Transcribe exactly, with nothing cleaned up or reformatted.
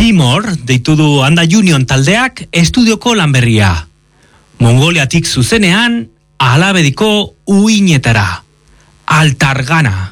Timor, deitu du Anda Union taldeak, estudioko lanberria. Mongoliatik zuzenean, Alabediko uinetara. Altargana.